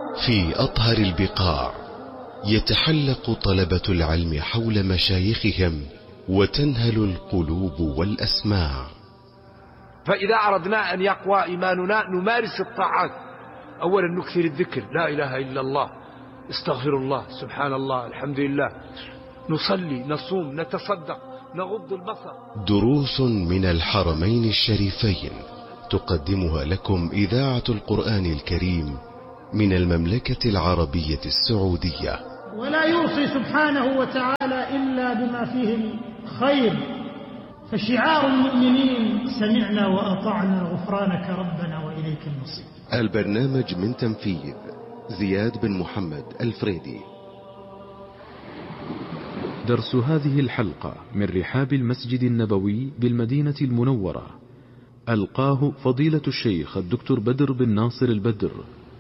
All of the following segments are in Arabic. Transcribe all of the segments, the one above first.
في أطهر البقاع يتحلق طلبة العلم حول مشايخهم وتنهل القلوب والأسماع. فإذا أردنا أن يقوى إيماننا نمارس الطاعات. أولا نكثر الذكر، لا إله إلا الله، استغفر الله، سبحان الله، الحمد لله، نصلي، نصوم، نتصدق، نغض البصر. دروس من الحرمين الشريفين تقدمها لكم إذاعة القرآن الكريم من المملكة العربية السعودية. ولا يوصي سبحانه وتعالى إلا بما فيه الخير، فشعار المؤمنين سمعنا وأطعنا غفرانك ربنا وإليك المصير. البرنامج من تنفيذ زياد بن محمد الفريدي. درس هذه الحلقة من رحاب المسجد النبوي بالمدينة المنورة، ألقاه فضيلة الشيخ الدكتور بدر بن ناصر البدر.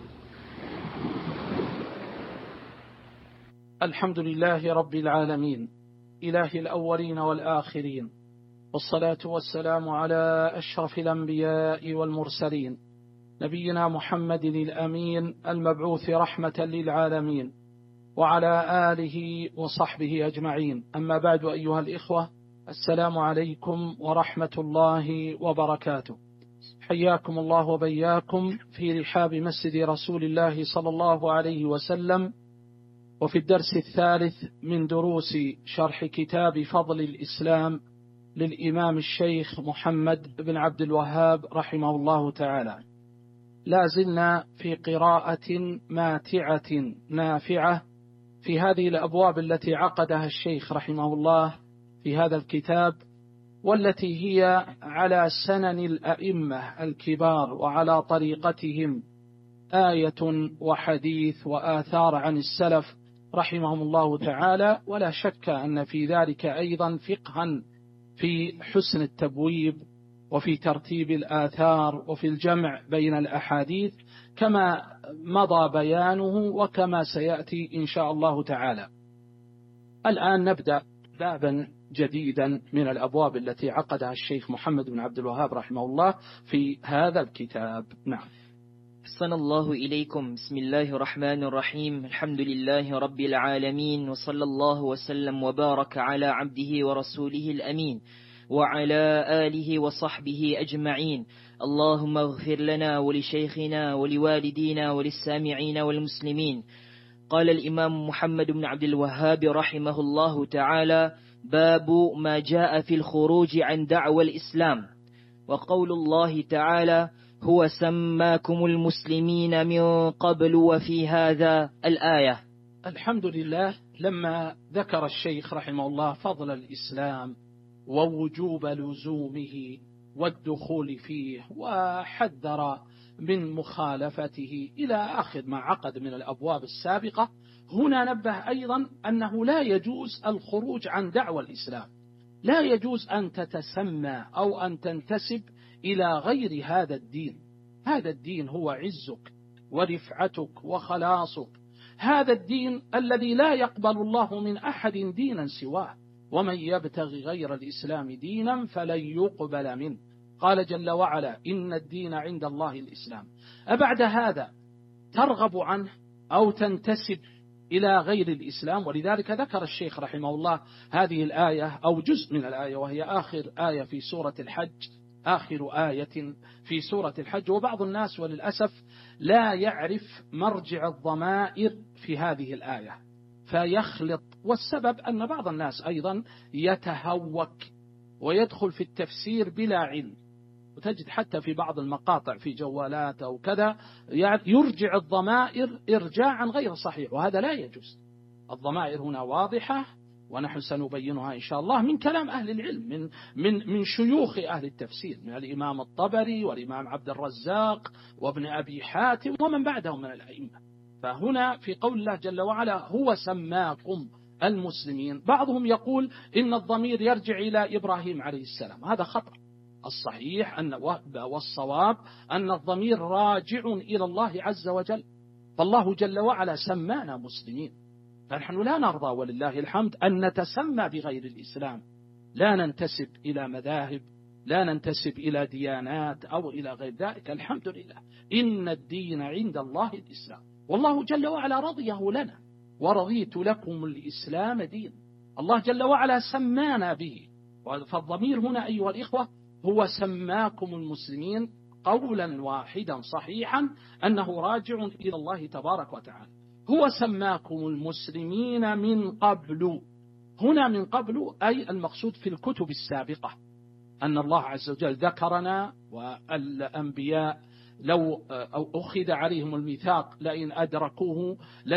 الحمد لله رب العالمين، إله الأولين والآخرين، والصلاة والسلام على أشرف الأنبياء والمرسلين، نبينا محمد الأمين المبعوث رحمة للعالمين، وعلى آله وصحبه أجمعين. أما بعد، أيها الإخوة، السلام عليكم ورحمة الله وبركاته. حياكم الله وبياكم في رحاب مسجد رسول الله صلى الله عليه وسلم، وفي الدرس الثالث من دروس شرح كتاب فضل الإسلام للإمام الشيخ محمد بن عبد الوهاب رحمه الله تعالى. لا زلنا في قراءة ماتعة نافعة في هذه الأبواب التي عقدها الشيخ رحمه الله في هذا الكتاب، والتي هي على سنن الأئمة الكبار وعلى طريقتهم، آية وحديث وآثار عن السلف رحمهم الله تعالى. ولا شك أن في ذلك أيضا فقها في حسن التبويب وفي ترتيب الآثار وفي الجمع بين الأحاديث، كما مضى بيانه وكما سيأتي إن شاء الله تعالى. الآن نبدأ بابا جديدا من الأبواب التي عقدها الشيخ محمد بن عبد الوهاب رحمه الله في هذا الكتاب. نعم. أحسن الله إليكم. بسم الله الرحمن الرحيم. الحمد لله رب العالمين، وصلى الله وسلم وبارك على عبده ورسوله الأمين وعلى آله وصحبه أجمعين. اللهم اغفر لنا ولشيخنا ولوالدينا وللسامعين والمسلمين. قال الإمام محمد بن عبد الوهاب رحمه الله تعالى: باب ما جاء في الخروج عن دعوى الإسلام. وقول الله تعالى: هو سماكم المسلمين من قبل وفي هذا، الآية. الحمد لله. لما ذكر الشيخ رحمه الله فضل الإسلام ووجوب لزومه والدخول فيه، وحذر من مخالفته إلى آخر ما عقد من الأبواب السابقة، هنا نبه أيضا أنه لا يجوز الخروج عن دعوى الإسلام. لا يجوز أن تتسمى أو أن تنتسب إلى غير هذا الدين. هذا الدين هو عزك ورفعتك وخلاصك. هذا الدين الذي لا يقبل الله من أحد دينا سواه، ومن يبتغي غير الإسلام دينا فلن يقبل منه. قال جل وعلا: إن الدين عند الله الإسلام. أبعد هذا ترغب عنه أو تنتسب إلى غير الإسلام؟ ولذلك ذكر الشيخ رحمه الله هذه الآية أو جزء من الآية، وهي آخر آية في سورة الحج، آخر آية في سورة الحج. وبعض الناس وللأسف لا يعرف مرجع الضمائر في هذه الآية فيخلط، والسبب أن بعض الناس أيضا يتهوك ويدخل في التفسير بلا علم، وتجد حتى في بعض المقاطع في جوالات أو كذا يرجع الضمائر إرجاعا غير صحيح، وهذا لا يجوز. الضمائر هنا واضحة، ونحن سنبينها إن شاء الله من كلام أهل العلم، من شيوخ أهل التفسير، من الإمام الطبري والإمام عبد الرزاق وابن أبي حاتم ومن بعدهم من الأئمة. فهنا في قول الله جل وعلا: هو سماكم المسلمين، بعضهم يقول إن الضمير يرجع إلى إبراهيم عليه السلام، هذا خطأ. الصحيح والصواب أن الضمير راجع إلى الله عز وجل، فالله جل وعلا سمانا مسلمين، فنحن لا نرضى ولله الحمد أن نتسمى بغير الإسلام، لا ننتسب إلى مذاهب، لا ننتسب إلى ديانات أو إلى غير ذلك. الحمد لله، إن الدين عند الله الإسلام، والله جل وعلا رضيه لنا، ورضيت لكم الإسلام دين. الله جل وعلا سمانا به، فالضمير هنا أيها الإخوة هو سماكم المسلمين قولا واحدا صحيحا أنه راجع إلى الله تبارك وتعالى. هو سماكم المسلمين من قبل، هنا من قبل أي المقصود في الكتب السابقة، أن الله عز وجل ذكرنا والأنبياء لو أخذ عليهم الميثاق لئن أدركوه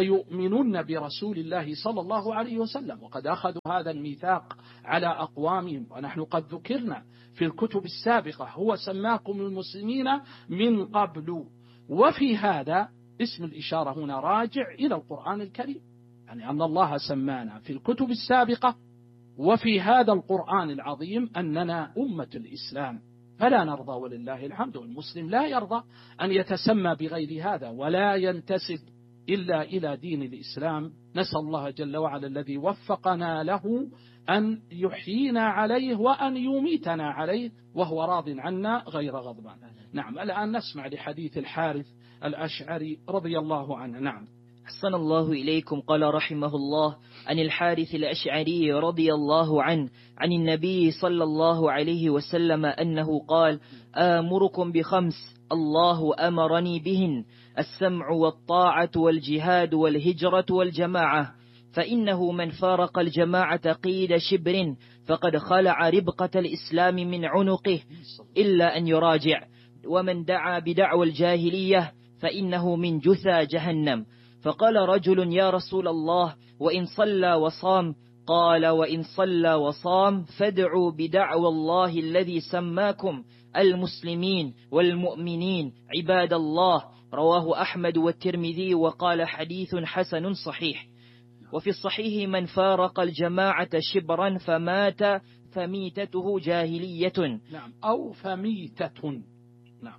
ليؤمنن برسول الله صلى الله عليه وسلم، وقد أخذوا هذا الميثاق على أقوامهم، ونحن قد ذكرنا في الكتب السابقة هو سماكم المسلمين من قبل. وفي هذا اسم الإشارة هنا راجع إلى القرآن الكريم، يعني أن الله سمانا في الكتب السابقة وفي هذا القرآن العظيم أننا أمة الإسلام، فلا نرضى ولله الحمد. المسلم لا يرضى أن يتسمى بغير هذا ولا ينتسب إلا إلى دين الإسلام. نسأل الله جل وعلا الذي وفقنا له أن يحيينا عليه وأن يميتنا عليه وهو راض عنا غير غضبان. نعم، الآن نسمع لحديث الحارث الأشعري رضي الله عنه. نعم. أحسن الله إليكم. قال رحمه الله عن الحارث الأشعري رضي الله عنه عن النبي صلى الله عليه وسلم أنه قال: آمركم بخمس الله أمرني بهن: السمع والطاعة والجهاد والهجرة والجماعة، فإنه من فارق الجماعة قيد شبر فقد خلع ربقة الإسلام من عنقه إلا أن يراجع، ومن دعا بدعوى الجاهلية فإنه من جثى جهنم. فقال رجل: يا رسول الله، وإن صلى وصام؟ قال: وإن صلى وصام فادعوا بدعوى الله الذي سماكم المسلمين والمؤمنين عباد الله. رواه أحمد والترمذي وقال: حديث حسن صحيح. وفي الصحيح: من فارق الجماعة شبرا فمات فميتته جاهلية. نعم، أو فميتة. نعم.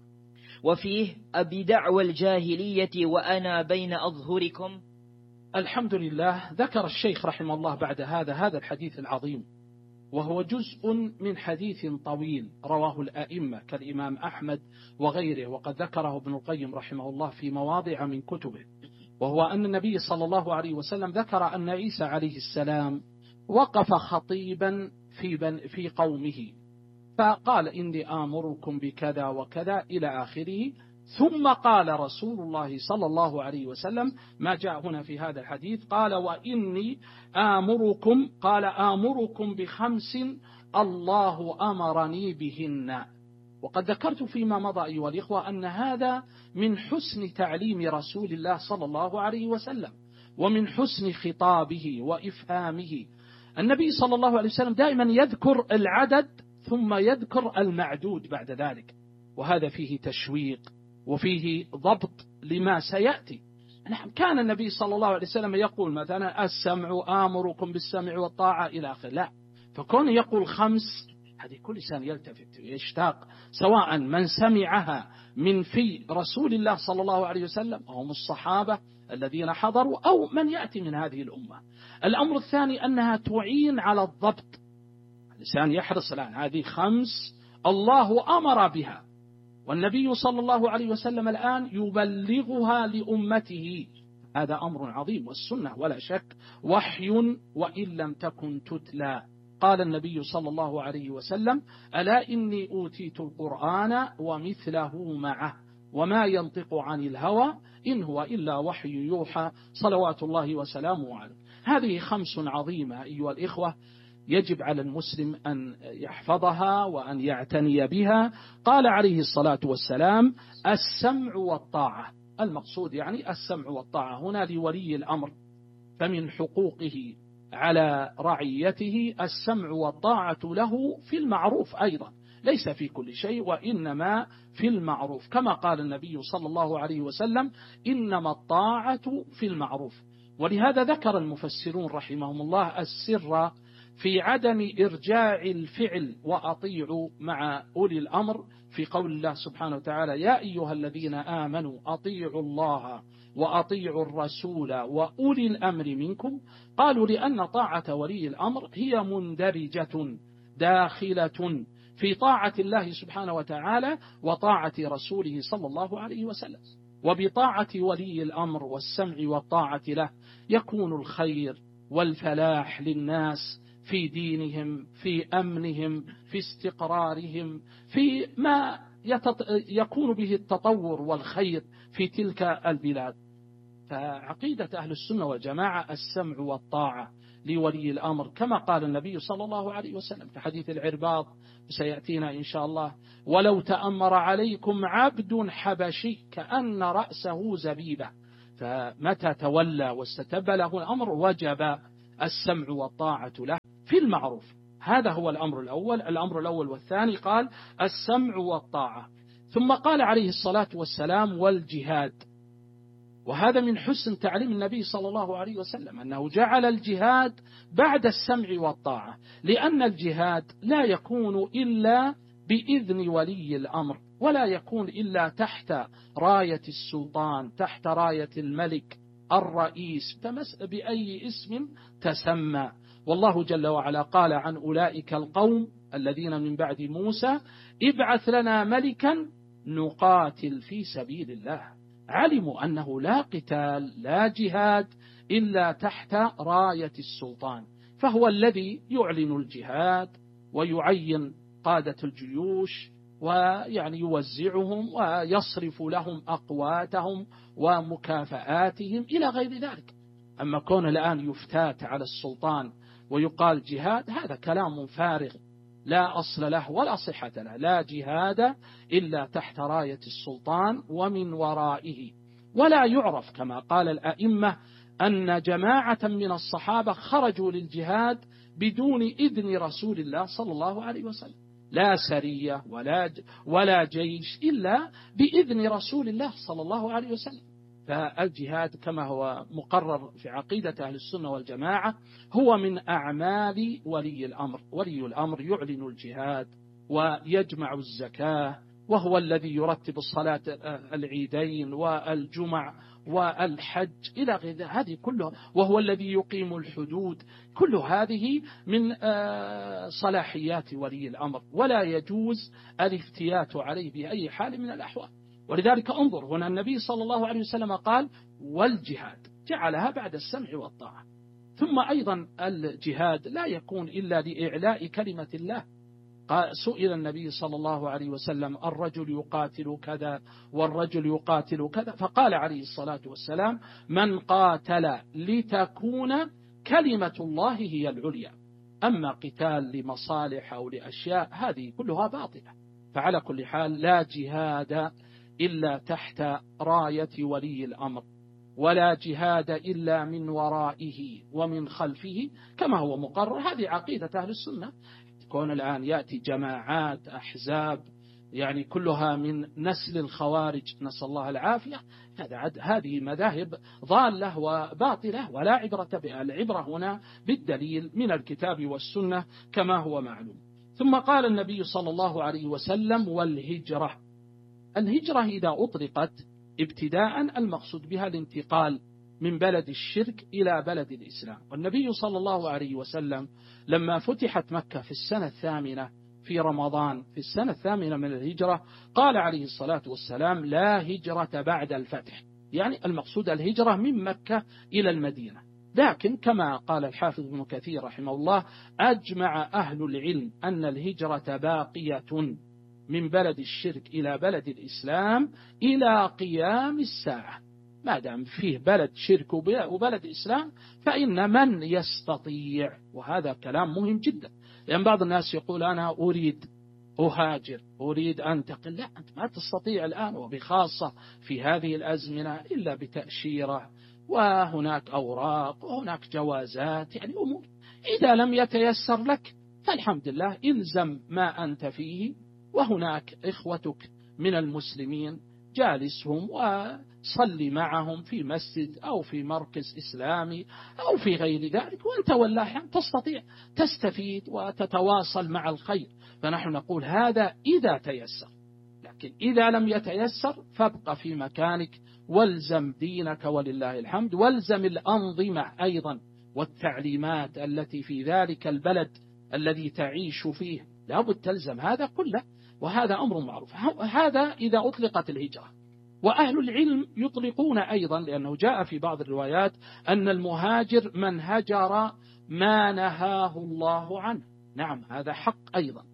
وفيه: أبدعوى الجاهلية وأنا بين أظهركم. الحمد لله. ذكر الشيخ رحمه الله بعد هذا الحديث العظيم، وهو جزء من حديث طويل رواه الأئمة كالإمام أحمد وغيره، وقد ذكره ابن القيم رحمه الله في مواضع من كتبه، وهو أن النبي صلى الله عليه وسلم ذكر أن عيسى عليه السلام وقف خطيبا في قومه فقال: إني آمركم بكذا وكذا إلى آخره. ثم قال رسول الله صلى الله عليه وسلم ما جاء هنا في هذا الحديث، قال: وإني آمركم، قال: آمركم بخمس الله أمرني بهن. وقد ذكرت فيما مضى أيها الإخوة أن هذا من حسن تعليم رسول الله صلى الله عليه وسلم ومن حسن خطابه وإفهامه. النبي صلى الله عليه وسلم دائما يذكر العدد ثم يذكر المعدود بعد ذلك، وهذا فيه تشويق وفيه ضبط لما سيأتي. نعم، كان النبي صلى الله عليه وسلم يقول مثلا: السمع آمركم بالسمع والطاعة إلى آخره، لا، فكون يقول خمس هذه كل إنسان يلتفت ويشتاق، سواء من سمعها من في رسول الله صلى الله عليه وسلم وهم الصحابة الذين حضروا أو من يأتي من هذه الأمة. الأمر الثاني أنها تعين على الضبط، الإنسان يحرص الآن هذه خمس الله أمر بها، والنبي صلى الله عليه وسلم الآن يبلغها لأمته، هذا أمر عظيم، والسنة ولا شك وحي وإن لم تكن تتلى. قال النبي صلى الله عليه وسلم: ألا إني أوتيت القرآن ومثله معه وما ينطق عن الهوى إن هو إلا وحي يوحى صلوات الله وسلامه عليه. هذه خمس عظيمة أيها الإخوة، يجب على المسلم أن يحفظها وأن يعتني بها. قال عليه الصلاة والسلام: السمع والطاعة، المقصود يعني السمع والطاعة هنا لولي الأمر، فمن حقوقه على رعيته السمع والطاعة له في المعروف أيضا، ليس في كل شيء وإنما في المعروف، كما قال النبي صلى الله عليه وسلم: إنما الطاعة في المعروف. ولهذا ذكر المفسرون رحمهم الله السر في عدم إرجاع الفعل وأطيعوا مع أولي الأمر في قول الله سبحانه وتعالى: يا أيها الذين آمنوا أطيعوا الله وأطيعوا الرسول وأولي الأمر منكم. قالوا لأن طاعة ولي الأمر هي مندرجة داخلة في طاعة الله سبحانه وتعالى وطاعة رسوله صلى الله عليه وسلم. وبطاعة ولي الأمر والسمع والطاعة له يكون الخير والفلاح للناس في دينهم، في أمنهم، في استقرارهم، في ما يكون به التطور والخير في تلك البلاد. فعقيدة أهل السنة والجماعة السمع والطاعة لولي الأمر، كما قال النبي صلى الله عليه وسلم في حديث العرباض سيأتينا إن شاء الله: ولو تأمر عليكم عبد حبشي كأن رأسه زبيبة. فمتى تولى واستتب له الأمر وجب السمع والطاعة له في المعروف. هذا هو الأمر الأول. الأمر الأول والثاني قال السمع والطاعة، ثم قال عليه الصلاة والسلام والجهاد. وهذا من حسن تعليم النبي صلى الله عليه وسلم أنه جعل الجهاد بعد السمع والطاعة، لأن الجهاد لا يكون إلا بإذن ولي الأمر، ولا يكون إلا تحت راية السلطان، تحت راية الملك الرئيس بأي اسم تسمى. والله جل وعلا قال عن أولئك القوم الذين من بعد موسى: ابعث لنا ملكا نقاتل في سبيل الله. علموا أنه لا قتال لا جهاد إلا تحت راية السلطان، فهو الذي يعلن الجهاد ويعين قادة الجيوش ويعني يوزعهم ويصرف لهم أقواتهم ومكافآتهم إلى غير ذلك. أما كون الآن يفتات على السلطان ويقال جهاد، هذا كلام فارغ لا أصل له ولا صحة له. لا جهاد إلا تحت راية السلطان ومن ورائه. ولا يعرف كما قال الأئمة أن جماعة من الصحابة خرجوا للجهاد بدون إذن رسول الله صلى الله عليه وسلم، لا سرية ولا جيش إلا بإذن رسول الله صلى الله عليه وسلم. فالجهاد كما هو مقرر في عقيدة أهل السنة والجماعة هو من أعمال ولي الأمر. ولي الأمر يعلن الجهاد ويجمع الزكاة، وهو الذي يرتب الصلاة العيدين والجمع والحج إلى غير هذه كلها، وهو الذي يقيم الحدود. كل هذه من صلاحيات ولي الأمر، ولا يجوز الافتيات عليه بأي حال من الأحوال. ولذلك انظر هنا النبي صلى الله عليه وسلم قال والجهاد، جعلها بعد السمع والطاعة. ثم أيضا الجهاد لا يكون إلا لإعلاء كلمة الله. سئل النبي صلى الله عليه وسلم: الرجل يقاتل كذا والرجل يقاتل كذا، فقال عليه الصلاة والسلام: من قاتل لتكون كلمة الله هي العليا. أما قتال لمصالح أو لأشياء هذه كلها باطلة. فعلى كل حال لا جهاد إلا تحت راية ولي الأمر، ولا جهاد إلا من ورائه ومن خلفه كما هو مقرر. هذه عقيدة أهل السنة. كون الآن يأتي جماعات أحزاب يعني كلها من نسل الخوارج نسأل الله العافية، هذه مذاهب ضالة وباطلة ولا عبرة بها. العبرة هنا بالدليل من الكتاب والسنة كما هو معلوم. ثم قال النبي صلى الله عليه وسلم والهجرة. الهجرة إذا أطلقت ابتداء المقصود بها الانتقال من بلد الشرك إلى بلد الإسلام. والنبي صلى الله عليه وسلم لما فتحت مكة في السنة الثامنة في رمضان في السنة الثامنة من الهجرة قال عليه الصلاة والسلام: لا هجرة بعد الفتح، يعني المقصود الهجرة من مكة إلى المدينة. لكن كما قال الحافظ ابن كثير رحمه الله: أجمع أهل العلم أن الهجرة باقية من بلد الشرك إلى بلد الإسلام إلى قيام الساعة. ما دام فيه بلد شرك وبلد إسلام فإن من يستطيع، وهذا كلام مهم جدا، لأن بعض الناس يقول أنا أريد أهاجر أريد أنتقل. لا، أنت ما تستطيع الآن، وبخاصة في هذه الأزمنة، إلا بتأشيرة وهناك أوراق وهناك جوازات، يعني أمور. إذا لم يتيسر لك فالحمد لله إلزم ما أنت فيه، وهناك إخوتك من المسلمين جالسهم وصلي معهم في مسجد أو في مركز إسلامي أو في غير ذلك، وأنت والله تستطيع تستفيد وتتواصل مع الخير. فنحن نقول هذا إذا تيسر، لكن إذا لم يتيسر فابق في مكانك والزم دينك ولله الحمد، والزم الأنظمة أيضا والتعليمات التي في ذلك البلد الذي تعيش فيه لابد تلزم هذا كله، وهذا أمر معروف. هذا إذا أطلقت الهجرة. وأهل العلم يطلقون أيضا، لأنه جاء في بعض الروايات أن المهاجر من هجر ما نهاه الله عنه. نعم، هذا حق أيضا،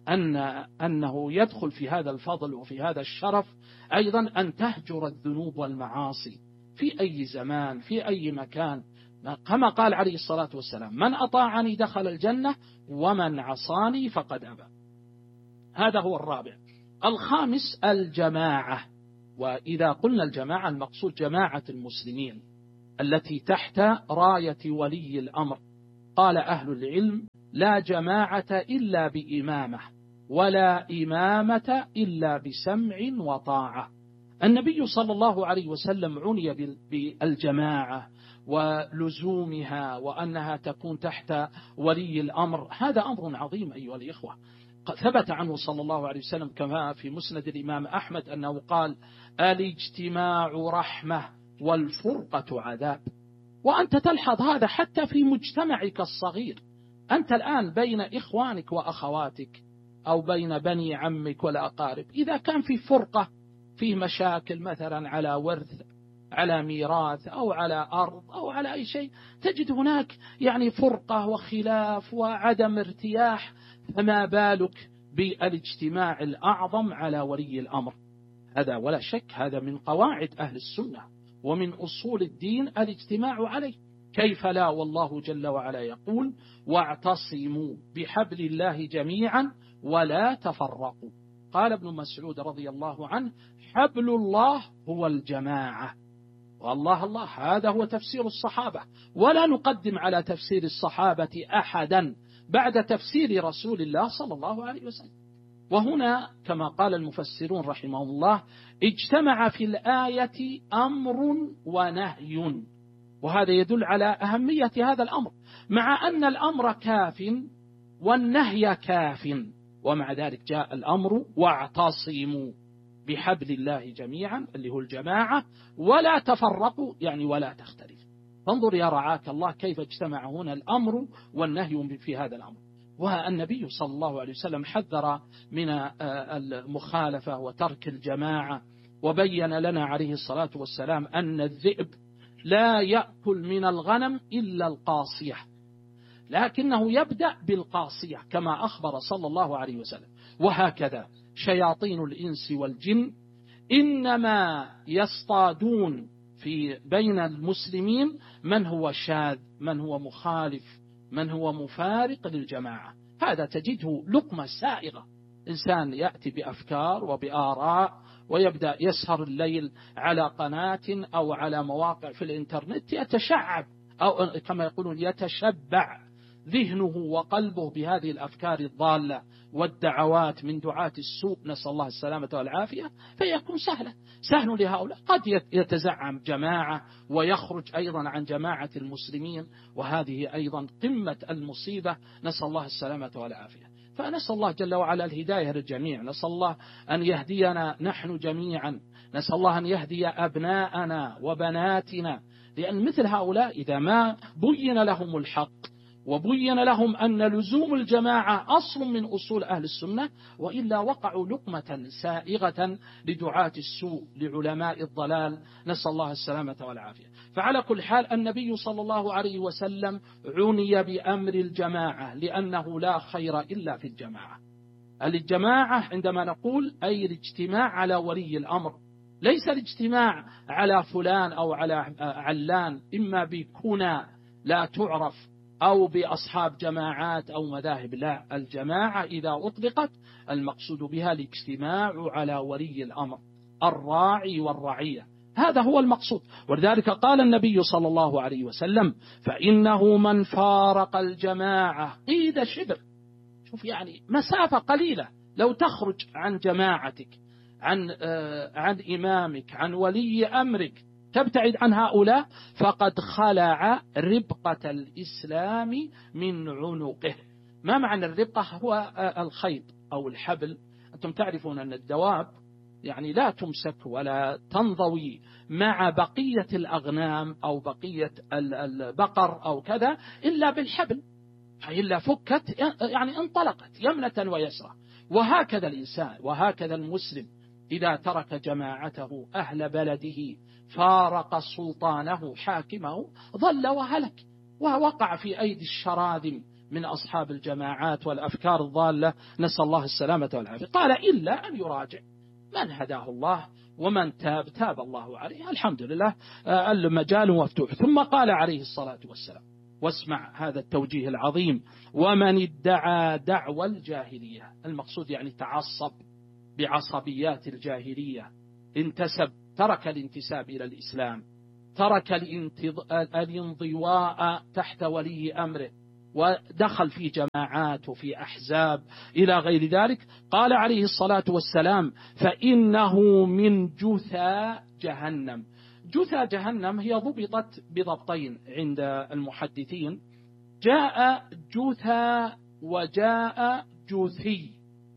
أنه يدخل في هذا الفضل وفي هذا الشرف أيضا أن تهجر الذنوب والمعاصي في أي زمان في أي مكان، كما قال عليه الصلاة والسلام: من أطاعني دخل الجنة ومن عصاني فقد أبى. هذا هو الرابع. الخامس الجماعة. وإذا قلنا الجماعة المقصود جماعة المسلمين التي تحت راية ولي الأمر. قال أهل العلم: لا جماعة إلا بإمامة، ولا إمامة إلا بسمع وطاعة. النبي صلى الله عليه وسلم عني بالجماعة ولزومها وأنها تكون تحت ولي الأمر. هذا أمر عظيم أيها الإخوة. ثبت عنه صلى الله عليه وسلم كما في مسند الإمام أحمد أنه قال: الاجتماع رحمة والفرقة عذاب. وأنت تلحظ هذا حتى في مجتمعك الصغير. أنت الآن بين إخوانك وأخواتك أو بين بني عمك والأقارب، إذا كان في فرقة، في مشاكل مثلا على ورث، على ميراث، أو على أرض، أو على أي شيء، تجد هناك يعني فرقة وخلاف وعدم ارتياح، فما بالك بالاجتماع الأعظم على ولي الأمر. هذا ولا شك هذا من قواعد أهل السنة ومن أصول الدين الاجتماع عليه. كيف لا، والله جل وعلا يقول: واعتصموا بحبل الله جميعا ولا تفرقوا. قال ابن مسعود رضي الله عنه: حبل الله هو الجماعة. والله هذا هو تفسير الصحابة، ولا نقدم على تفسير الصحابة أحدا بعد تفسير رسول الله صلى الله عليه وسلم. وهنا كما قال المفسرون رحمهم الله: اجتمع في الآية أمر ونهي، وهذا يدل على أهمية هذا الأمر، مع أن الأمر كاف والنهي كاف، ومع ذلك جاء الأمر: واعتصموا بحبل الله جميعا، اللي هو الجماعة، ولا تفرقوا، يعني ولا تختلف. فانظر يا رعاك الله كيف اجتمع هنا الأمر والنهي في هذا الأمر. والنبي صلى الله عليه وسلم حذر من المخالفة وترك الجماعة، وبين لنا عليه الصلاة والسلام أن الذئب لا يأكل من الغنم إلا القاصية، لكنه يبدأ بالقاصية كما أخبر صلى الله عليه وسلم. وهكذا شياطين الإنس والجن إنما يصطادون في بين المسلمين من هو شاذ، من هو مخالف، من هو مفارق للجماعة. هذا تجده لقمة سائغة، إنسان يأتي بأفكار وبآراء ويبدأ يسهر الليل على قناة أو على مواقع في الإنترنت، يتشعب أو كما يقولون يتشبع ذهنه وقلبه بهذه الأفكار الضالة والدعوات من دعاة السوء، نسأل الله السلامة والعافية، فيكون سهل لهؤلاء. قد يتزعم جماعة ويخرج أيضا عن جماعة المسلمين، وهذه أيضا قمة المصيبة، نسأل الله السلامة والعافية. فنسأل الله جل وعلا الهداية للجميع، نسأل الله أن يهدينا نحن جميعا، نسأل الله أن يهدي أبناءنا وبناتنا، لأن مثل هؤلاء إذا ما بين لهم الحق وبين لهم أن لزوم الجماعة أصل من أصول أهل السنة، وإلا وقعوا لقمة سائغة لدعاة السوء لعلماء الضلال، نسأل الله السلامة والعافية. فعلى كل حال النبي صلى الله عليه وسلم عني بأمر الجماعة، لأنه لا خير إلا في الجماعة. الجماعة عندما نقول أي الاجتماع على ولي الأمر، ليس الاجتماع على فلان أو على علان، إما بكنى لا تعرف أو بأصحاب جماعات أو مذاهب. لا، الجماعة إذا أطلقت المقصود بها الاجتماع على ولي الأمر، الراعي والرعية، هذا هو المقصود. ولذلك قال النبي صلى الله عليه وسلم: فإنه من فارق الجماعة قيد شبر. شوف يعني مسافة قليلة لو تخرج عن جماعتك، عن إمامك، عن ولي أمرك، تبتعد عن هؤلاء، فقد خلع ربقة الإسلام من عنقه. ما معنى الربقة؟ هو الخيط أو الحبل. أنتم تعرفون أن الدواب يعني لا تمسك ولا تنضوي مع بقية الأغنام أو بقية البقر أو كذا إلا بالحبل. إلا فكت يعني انطلقت يمنة ويسرى. وهكذا الإنسان وهكذا المسلم إذا ترك جماعته أهل بلده فارق سلطانه حاكمه ضل وهلك ووقع في أيدي الشراذم من أصحاب الجماعات والأفكار الضالة، نسأل الله السلامة والعافية. قال إلا أن يراجع من هداه الله ومن تاب الله عليه، الحمد لله المجال مفتوح. ثم قال عليه الصلاة والسلام، واسمع هذا التوجيه العظيم، ومن ادعى دعوى الجاهلية، المقصود يعني تعصب بعصبيات الجاهلية، ترك الانتساب إلى الإسلام، ترك الانضواء تحت ولي أمره، ودخل في جماعات وفي أحزاب إلى غير ذلك. قال عليه الصلاة والسلام فإنه من جثى جهنم. جثى جهنم هي ضبطت بضبطين عند المحدثين، جاء جثى وجاء جثي.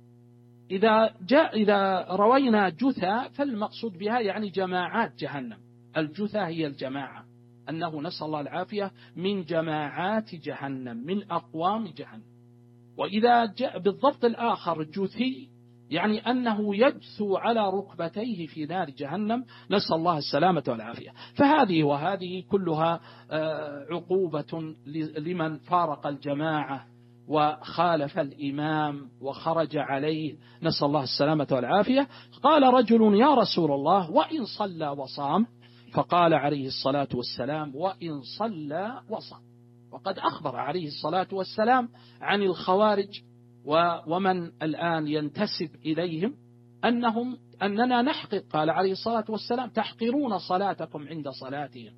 إذا روينا جثى فالمقصود بها يعني جماعات جهنم. الجثى هي الجماعة، أنه نسأل الله العافية من جماعات جهنم، من أقوام جهنم. وإذا جاء بالضبط الآخر جثي يعني أنه يجثو على ركبتيه في نار جهنم، نسأل الله السلامة والعافية. فهذه وهذه كلها عقوبة لمن فارق الجماعة وخالف الإمام وخرج عليه، نسأل الله السلامة والعافية. قال رجل يا رسول الله وإن صلى وصام؟ فقال عليه الصلاة والسلام وإن صلى وصام. وقد أخبر عليه الصلاة والسلام عن الخوارج ومن الآن ينتسب إليهم أننا نحقر، قال عليه الصلاة والسلام تحقرون صلاتكم عند صلاتهم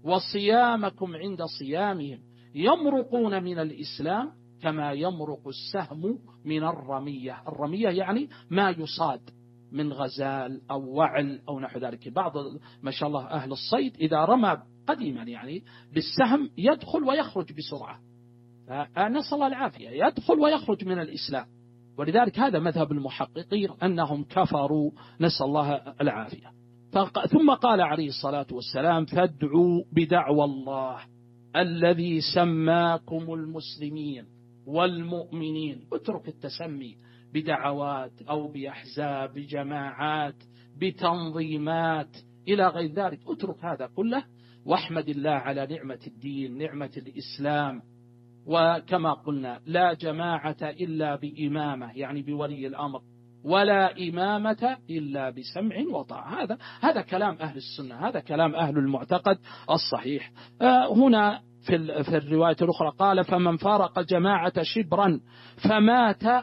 وصيامكم عند صيامهم، يمرقون من الإسلام كما يمرق السهم من الرمية. الرمية يعني ما يصاد من غزال أو وعل أو نحو ذلك. بعض ما شاء الله أهل الصيد إذا رمى قديما يعني بالسهم يدخل ويخرج بسرعة، نسأل الله العافية، يدخل ويخرج من الإسلام. ولذلك هذا مذهب المحققين أنهم كفروا، نسأل الله العافية. ثم قال عليه الصلاة والسلام فادعوا بدعوى الله الذي سماكم المسلمين والمؤمنين. اترك التسمي بدعوات أو بأحزاب بجماعات بتنظيمات إلى غير ذلك، اترك هذا كله واحمد الله على نعمة الدين، نعمة الإسلام. وكما قلنا لا جماعة إلا بإمامة يعني بولي الأمر، ولا إمامة إلا بسمع وطاعة. هذا كلام أهل السنة، هذا كلام أهل المعتقد الصحيح. هنا في الرواية الأخرى قال فمن فارق الجماعة شبرا فمات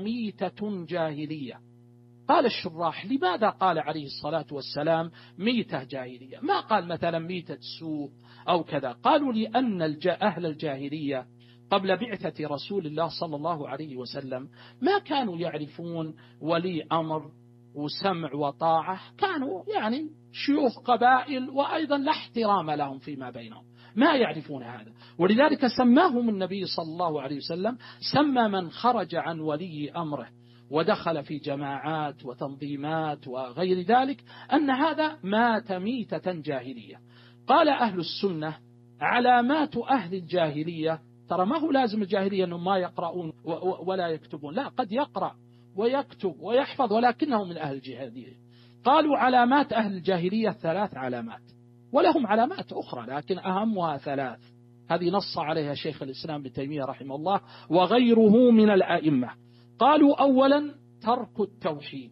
فميتة جاهلية. قال الشراح لماذا قال عليه الصلاة والسلام ميتة جاهلية، ما قال مثلا ميتة سوء أو كذا؟ قالوا لأن أهل الجاهلية قبل بعثة رسول الله صلى الله عليه وسلم ما كانوا يعرفون ولي أمر وسمع وطاعة، كانوا يعني شيوخ قبائل وأيضا لا احترام لهم فيما بينهم، ما يعرفون هذا. ولذلك سماهم النبي صلى الله عليه وسلم، سمى من خرج عن ولي أمره ودخل في جماعات وتنظيمات وغير ذلك أن هذا مات ميتة جاهلية. قال أهل السنة علامات أهل الجاهلية، ترى ما هو لازم الجاهلية أنهم ما يقرؤون ولا يكتبون، لا، قد يقرأ ويكتب ويحفظ ولكنه من أهل الجاهلية. قالوا علامات أهل الجاهلية 3 علامات، ولهم علامات أخرى لكن أهمها 3. هذه نص عليها شيخ الإسلام ابن تيمية رحمه الله وغيره من الأئمة. قالوا أولا ترك التوحيد،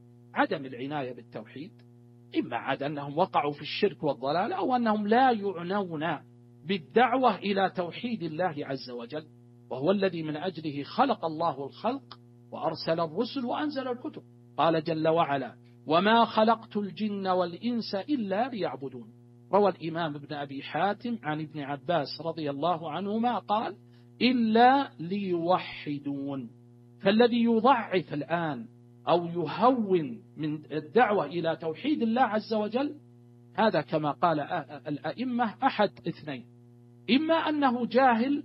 عدم العناية بالتوحيد، إما عاد أنهم وقعوا في الشرك والضلال أو أنهم لا يعنون بالدعوة إلى توحيد الله عز وجل، وهو الذي من أجله خلق الله الخلق وأرسل الرسل وأنزل الكتب. قال جل وعلا وما خلقت الجن والإنس إلا ليعبدون. روى الإمام ابن أبي حاتم عن ابن عباس رضي الله عنهما قال إلا ليوحدون. فالذي يضعف الآن أو يهون من الدعوة إلى توحيد الله عز وجل هذا كما قال الأئمة أحد 2، إما أنه جاهل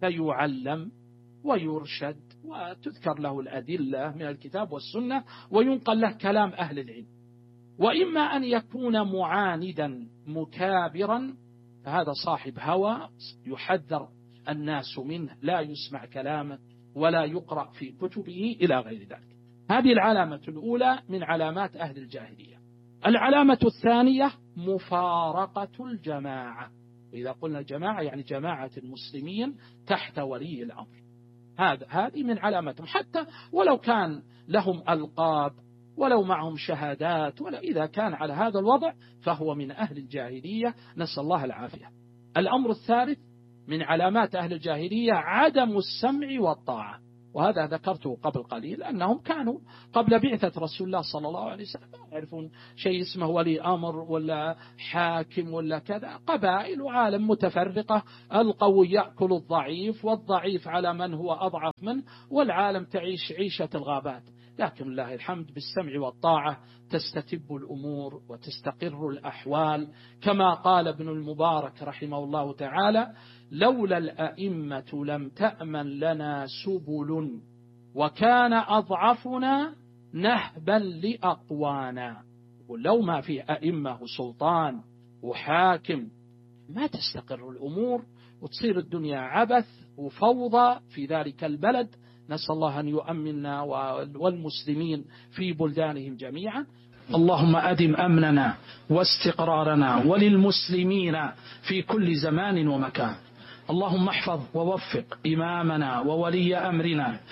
فيعلم ويرشد وتذكر له الأدلة من الكتاب والسنة وينقل له كلام أهل العلم، وإما أن يكون معاندا مكابرا، فهذا صاحب هوى يحذر الناس منه، لا يسمع كلامه ولا يقرأ في كتبه إلى غير ذلك. هذه العلامة الأولى من علامات أهل الجاهلية. العلامة الثانية مفارقة الجماعة، وإذا قلنا الجماعة يعني جماعة المسلمين تحت ولي الأمر. هذه من علامتهم، حتى ولو كان لهم ألقاب ولو معهم شهادات، ولا إذا كان على هذا الوضع فهو من أهل الجاهلية، نسأل الله العافية. الأمر الثالث من علامات أهل الجاهلية عدم السمع والطاعة، وهذا ذكرته قبل قليل أنهم كانوا قبل بعثة رسول الله صلى الله عليه وسلم ما يعرفون شيء اسمه ولي أمر ولا حاكم ولا كذا، قبائل وعالم متفرقة، القوي يأكل الضعيف والضعيف على من هو أضعف منه، والعالم تعيش عيشة الغابات. لكن الله الحمد بالسمع والطاعة تستتب الأمور وتستقر الأحوال، كما قال ابن المبارك رحمه الله تعالى: لولا الأئمة لم تأمن لنا سبل، وكان أضعفنا نهبا لأقوانا. ولو ما في أئمة وسلطان وحاكم ما تستقر الأمور وتصير الدنيا عبث وفوضى في ذلك البلد. نسأل الله أن يؤمننا والمسلمين في بلدانهم جميعا. اللهم أدم أمننا واستقرارنا وللمسلمين في كل زمان ومكان. اللهم احفظ ووفق إمامنا وولي أمرنا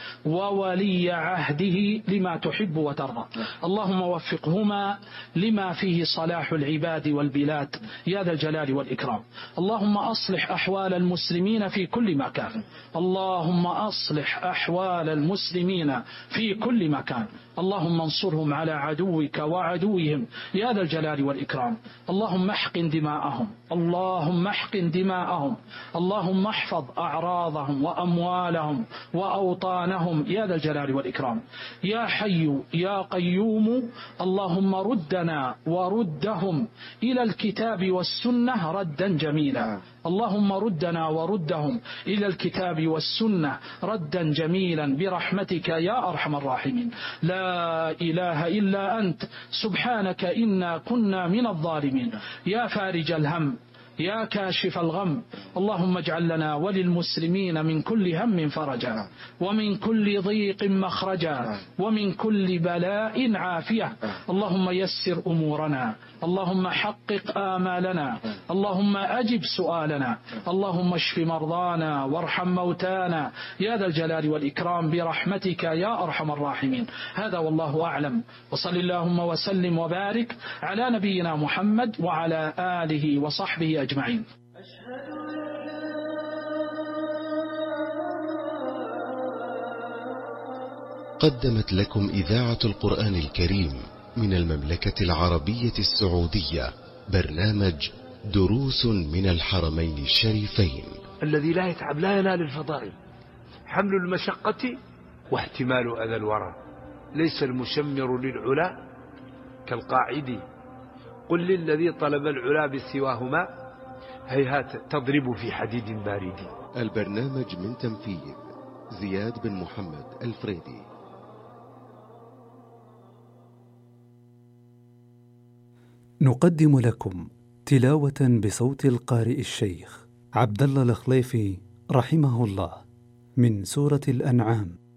وولي عهده لما تحب وترضى. اللهم وفقهما لما فيه صلاح العباد والبلاد يا ذا الجلال والإكرام. اللهم أصلح أحوال المسلمين في كل مكان. اللهم أصلح أحوال المسلمين في كل مكان. اللهم انصرهم على عدوك وعدوهم يا ذا الجلال والإكرام. اللهم احقن دماءهم، اللهم احقن دماءهم، اللهم احفظ أعراضهم وأموالهم وأوطانهم يا ذا الجلال والإكرام. يا حي يا قيوم، اللهم ردنا وردهم إلى الكتاب والسنة ردا جميلا. اللهم ردنا وردهم إلى الكتاب والسنة ردا جميلا برحمتك يا أرحم الراحمين. لا إله إلا أنت سبحانك إنا كنا من الظالمين. يا فارج الهم يا كاشف الغم، اللهم اجعل لنا وللمسلمين من كل هم فرجا، ومن كل ضيق مخرجا، ومن كل بلاء عافية. اللهم يسر أمورنا، اللهم حقق آمالنا، اللهم أجب سؤالنا، اللهم اشف مرضانا وارحم موتانا يا ذا الجلال والإكرام برحمتك يا أرحم الراحمين. هذا والله أعلم، وصل اللهم وسلم وبارك على نبينا محمد وعلى آله وصحبه أجمعين. قدمت لكم إذاعة القرآن الكريم من المملكة العربية السعودية برنامج دروس من الحرمين الشريفين. الذي لا يتعب لا ينال الفضائل. حمل المشقة واحتمال أذى الورى، ليس المشمر للعلا كالقاعد. قل للذي طلب العلا بسواهما هيهات تضرب في حديد بارد. البرنامج من تنفيذ زياد بن محمد الفريدي. نقدم لكم تلاوة بصوت القارئ الشيخ عبد الله الخليفي رحمه الله من سورة الأنعام.